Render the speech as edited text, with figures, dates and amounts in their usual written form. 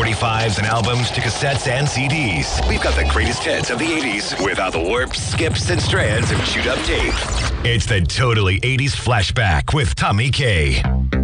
45s and albums to cassettes and CDs. We've got the greatest hits of the 80s without the warps, skips, and strands of chewed up tape. It's the Totally 80s Flashback with Tommy K.